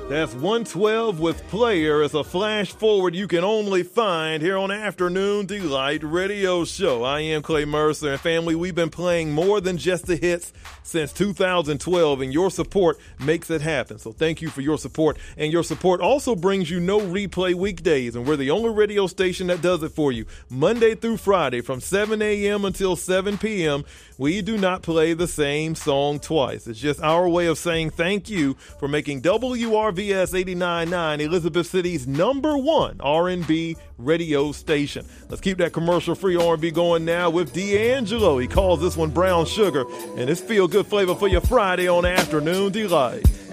That's 112 with Player. It's a flash forward you can only find here on Afternoon Delight Radio Show. I am Clay Mercer, and family, we've been playing more than just the hits since 2012, and your support makes it happen. So thank you for your support, and your support also brings you no replay weekdays, and we're the only radio station that does it for you. Monday through Friday from 7 a.m. until 7 p.m., we do not play the same song twice. It's just our way of saying thank you for making WRVS 89.9 Elizabeth City's #1 R&B radio station. Let's keep that commercial-free R&B going now with D'Angelo. He calls this one Brown Sugar, and it's feel-good flavor for your Friday on Afternoon Delight.